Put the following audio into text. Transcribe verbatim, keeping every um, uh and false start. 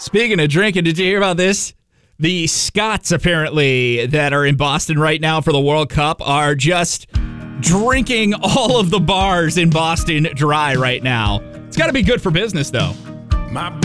Speaking of drinking, did you hear about this? The Scots, apparently, that are in Boston right now for the World Cup are just drinking all of the bars in Boston dry right now. It's got to be good for business, though. My